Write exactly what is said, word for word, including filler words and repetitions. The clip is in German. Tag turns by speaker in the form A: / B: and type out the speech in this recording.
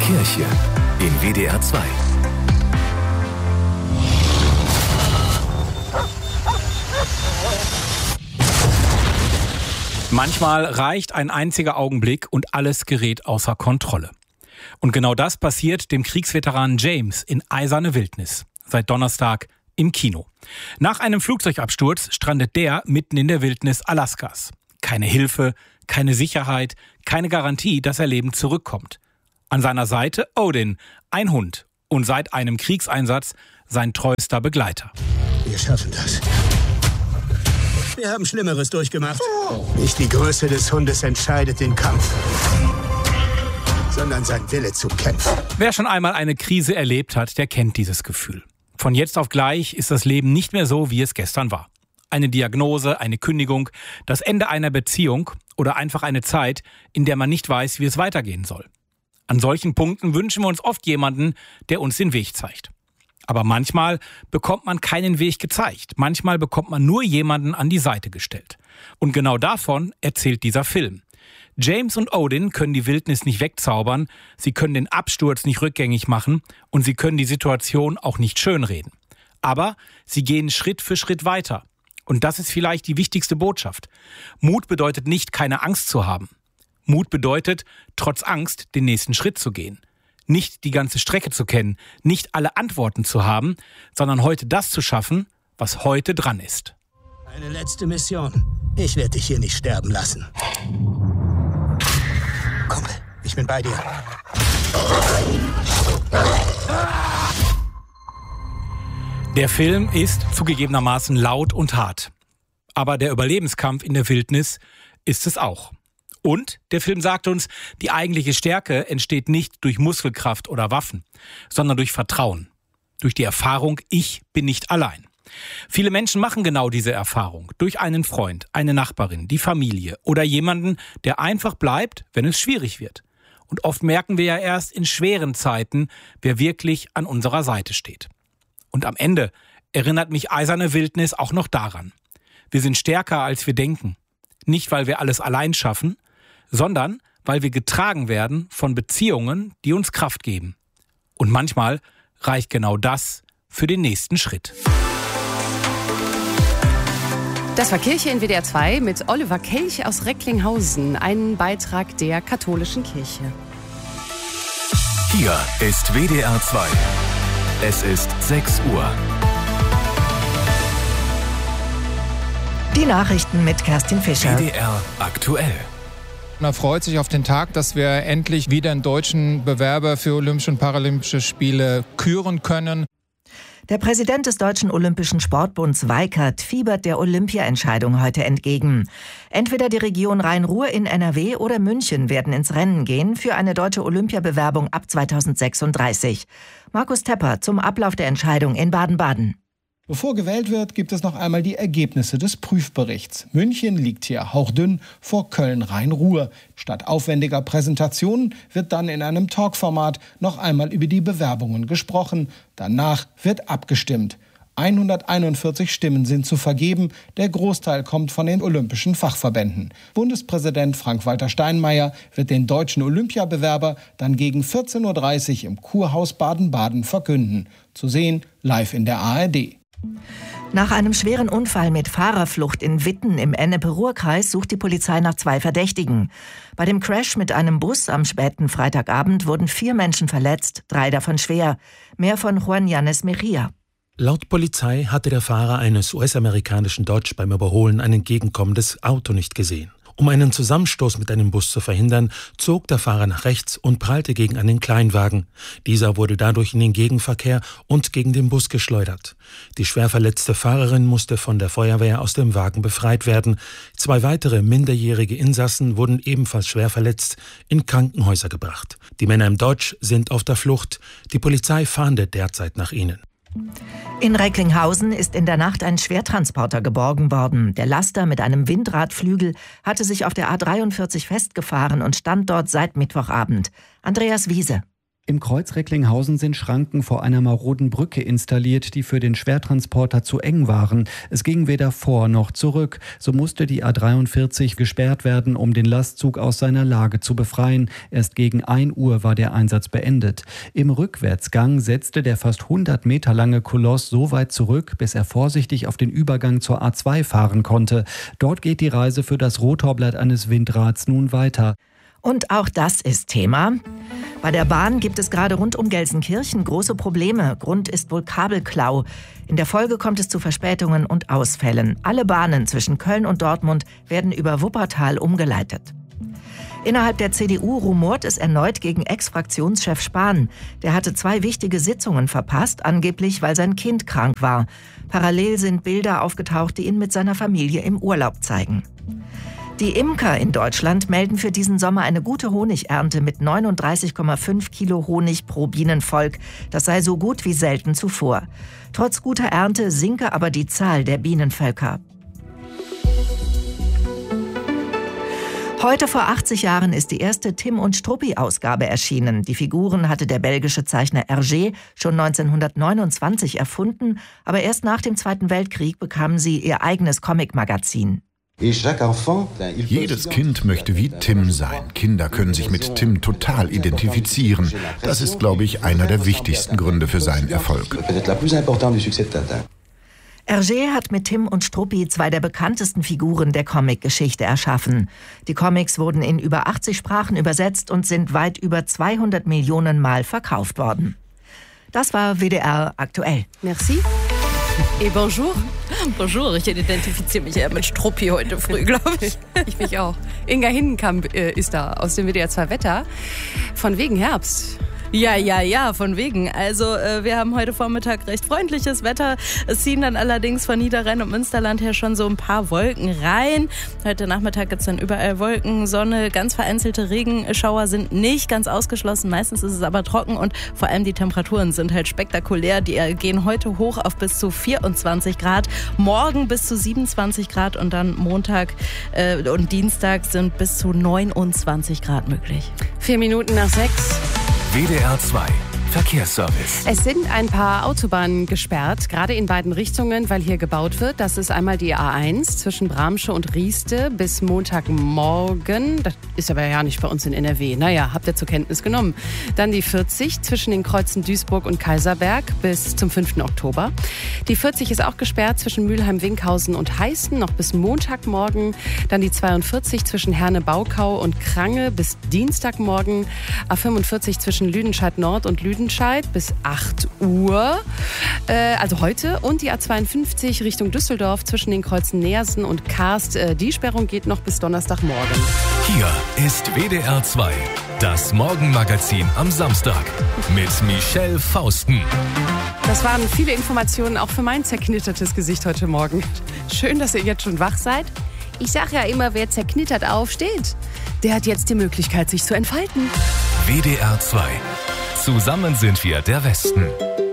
A: Kirche in W D R zwei.
B: Manchmal reicht ein einziger Augenblick und alles gerät außer Kontrolle. Und genau das passiert dem Kriegsveteranen James in Eiserne Wildnis. Seit Donnerstag im Kino. Nach einem Flugzeugabsturz strandet der mitten in der Wildnis Alaskas. Keine Hilfe, keine Sicherheit, keine Garantie, dass er lebend zurückkommt. An seiner Seite Odin, ein Hund. Und seit einem Kriegseinsatz sein treuester Begleiter.
C: Wir schaffen das. Wir haben Schlimmeres durchgemacht. Nicht die Größe des Hundes entscheidet den Kampf, sondern sein Wille zu kämpfen.
B: Wer schon einmal eine Krise erlebt hat, der kennt dieses Gefühl. Von jetzt auf gleich ist das Leben nicht mehr so, wie es gestern war. Eine Diagnose, eine Kündigung, das Ende einer Beziehung oder einfach eine Zeit, in der man nicht weiß, wie es weitergehen soll. An solchen Punkten wünschen wir uns oft jemanden, der uns den Weg zeigt. Aber manchmal bekommt man keinen Weg gezeigt. Manchmal bekommt man nur jemanden an die Seite gestellt. Und genau davon erzählt dieser Film. James und Odin können die Wildnis nicht wegzaubern, sie können den Absturz nicht rückgängig machen und sie können die Situation auch nicht schönreden. Aber sie gehen Schritt für Schritt weiter. Und das ist vielleicht die wichtigste Botschaft. Mut bedeutet nicht, keine Angst zu haben. Mut bedeutet, trotz Angst den nächsten Schritt zu gehen. Nicht die ganze Strecke zu kennen, nicht alle Antworten zu haben, sondern heute das zu schaffen, was heute dran ist.
C: Eine letzte Mission. Ich werde dich hier nicht sterben lassen. Kumpel, ich bin bei dir.
B: Der Film ist zugegebenermaßen laut und hart. Aber der Überlebenskampf in der Wildnis ist es auch. Und der Film sagt uns, die eigentliche Stärke entsteht nicht durch Muskelkraft oder Waffen, sondern durch Vertrauen. Durch die Erfahrung, ich bin nicht allein. Viele Menschen machen genau diese Erfahrung. Durch einen Freund, eine Nachbarin, die Familie oder jemanden, der einfach bleibt, wenn es schwierig wird. Und oft merken wir ja erst in schweren Zeiten, wer wirklich an unserer Seite steht. Und am Ende erinnert mich Eiserne Wildnis auch noch daran. Wir sind stärker, als wir denken. Nicht, weil wir alles allein schaffen, sondern weil wir getragen werden von Beziehungen, die uns Kraft geben. Und manchmal reicht genau das für den nächsten Schritt.
D: Das war Kirche in W D R zwei mit Oliver Kelch aus Recklinghausen, ein Beitrag der katholischen Kirche.
A: Hier ist W D R zwei. Es ist sechs Uhr.
E: Die Nachrichten mit Kerstin Fischer.
A: W D R aktuell.
F: Man freut sich auf den Tag, dass wir endlich wieder einen deutschen Bewerber für Olympische und Paralympische Spiele küren können.
E: Der Präsident des Deutschen Olympischen Sportbunds Weikert fiebert der Olympia-Entscheidung heute entgegen. Entweder die Region Rhein-Ruhr in N R W oder München werden ins Rennen gehen für eine deutsche Olympiabewerbung ab zweitausendsechsunddreißig. Markus Tepper zum Ablauf der Entscheidung in Baden-Baden.
G: Bevor gewählt wird, gibt es noch einmal die Ergebnisse des Prüfberichts. München liegt hier hauchdünn vor Köln-Rhein-Ruhr. Statt aufwendiger Präsentationen wird dann in einem Talkformat noch einmal über die Bewerbungen gesprochen. Danach wird abgestimmt. hunderteinundvierzig Stimmen sind zu vergeben. Der Großteil kommt von den olympischen Fachverbänden. Bundespräsident Frank-Walter Steinmeier wird den deutschen Olympiabewerber dann gegen vierzehn Uhr dreißig im Kurhaus Baden-Baden verkünden. Zu sehen live in der A R D.
E: Nach einem schweren Unfall mit Fahrerflucht in Witten im Ennepe-Ruhr-Kreis sucht die Polizei nach zwei Verdächtigen. Bei dem Crash mit einem Bus am späten Freitagabend wurden vier Menschen verletzt, drei davon schwer. Mehr von Juan Yanes Mejia.
H: Laut Polizei hatte der Fahrer eines U S-amerikanischen Dodge beim Überholen ein entgegenkommendes Auto nicht gesehen. Um einen Zusammenstoß mit einem Bus zu verhindern, zog der Fahrer nach rechts und prallte gegen einen Kleinwagen. Dieser wurde dadurch in den Gegenverkehr und gegen den Bus geschleudert. Die schwer verletzte Fahrerin musste von der Feuerwehr aus dem Wagen befreit werden. Zwei weitere minderjährige Insassen wurden ebenfalls schwer verletzt in Krankenhäuser gebracht. Die Männer im Dodge sind auf der Flucht. Die Polizei fahndet derzeit nach ihnen.
E: In Recklinghausen ist in der Nacht ein Schwertransporter geborgen worden. Der Laster mit einem Windradflügel hatte sich auf der A dreiundvierzig festgefahren und stand dort seit Mittwochabend. Andreas Wiese.
I: Im Kreuz Recklinghausen sind Schranken vor einer maroden Brücke installiert, die für den Schwertransporter zu eng waren. Es ging weder vor noch zurück. So musste die A dreiundvierzig gesperrt werden, um den Lastzug aus seiner Lage zu befreien. Erst gegen ein Uhr war der Einsatz beendet. Im Rückwärtsgang setzte der fast hundert Meter lange Koloss so weit zurück, bis er vorsichtig auf den Übergang zur A zwei fahren konnte. Dort geht die Reise für das Rotorblatt eines Windrads nun weiter.
E: Und auch das ist Thema. Bei der Bahn gibt es gerade rund um Gelsenkirchen große Probleme. Grund ist wohl Kabelklau. In der Folge kommt es zu Verspätungen und Ausfällen. Alle Bahnen zwischen Köln und Dortmund werden über Wuppertal umgeleitet. Innerhalb der C D U rumort es erneut gegen Ex-Fraktionschef Spahn. Der hatte zwei wichtige Sitzungen verpasst, angeblich weil sein Kind krank war. Parallel sind Bilder aufgetaucht, die ihn mit seiner Familie im Urlaub zeigen. Die Imker in Deutschland melden für diesen Sommer eine gute Honigernte mit neununddreißig Komma fünf Kilo Honig pro Bienenvolk. Das sei so gut wie selten zuvor. Trotz guter Ernte sinke aber die Zahl der Bienenvölker. Heute vor achtzig Jahren ist die erste Tim und Struppi-Ausgabe erschienen. Die Figuren hatte der belgische Zeichner Hergé schon neunzehnhundertneunundzwanzig erfunden, aber erst nach dem Zweiten Weltkrieg bekamen sie ihr eigenes Comic-Magazin.
J: Jedes Kind möchte wie Tim sein. Kinder können sich mit Tim total identifizieren. Das ist, glaube ich, einer der wichtigsten Gründe für seinen Erfolg.
E: Hergé hat mit Tim und Struppi zwei der bekanntesten Figuren der Comic-Geschichte erschaffen. Die Comics wurden in über achtzig Sprachen übersetzt und sind weit über zweihundert Millionen Mal verkauft worden. Das war W D R aktuell.
D: Merci. Et bonjour. Bonjour, ich identifiziere mich eher mit Struppi heute früh, glaube ich. Ich mich auch. Inga Hindenkamp äh, ist da aus dem W D R zwei Wetter. Von wegen Herbst.
K: Ja, ja, ja, von wegen. Also äh, wir haben heute Vormittag recht freundliches Wetter. Es ziehen dann allerdings von Niederrhein und Münsterland her schon so ein paar Wolken rein. Heute Nachmittag gibt es dann überall Wolken, Sonne, ganz vereinzelte Regenschauer sind nicht ganz ausgeschlossen. Meistens ist es aber trocken und vor allem die Temperaturen sind halt spektakulär. Die gehen heute hoch auf bis zu vierundzwanzig Grad, morgen bis zu siebenundzwanzig Grad und dann Montag äh, und Dienstag sind bis zu neunundzwanzig Grad möglich.
D: Vier Minuten nach sechs.
A: W D R zwei Verkehrsservice.
D: Es sind ein paar Autobahnen gesperrt, gerade in beiden Richtungen, weil hier gebaut wird. Das ist einmal die A eins zwischen Bramsche und Rieste bis Montagmorgen. Das ist aber ja nicht bei uns in N R W. Naja, habt ihr zur Kenntnis genommen. Dann die vierzig zwischen den Kreuzen Duisburg und Kaiserberg bis zum fünften Oktober. Die vierzig ist auch gesperrt zwischen Mülheim-Winkhausen und Heißen noch bis Montagmorgen. Dann die zweiundvierzig zwischen Herne-Baukau und Krange bis Dienstagmorgen. A fünfundvierzig zwischen Lüdenscheid-Nord und Lüdenscheid bis acht Uhr, äh, also heute. Und die A zweiundfünfzig Richtung Düsseldorf zwischen den Kreuzen Neersen und Karst. Äh, die Sperrung geht noch bis Donnerstagmorgen.
A: Hier ist W D R zwei, das Morgenmagazin am Samstag mit Michelle Fausten.
D: Das waren viele Informationen auch für mein zerknittertes Gesicht heute Morgen. Schön, dass ihr jetzt schon wach seid. Ich sage ja immer, wer zerknittert aufsteht, der hat jetzt die Möglichkeit, sich zu entfalten.
A: W D R zwei. Zusammen sind wir der Westen.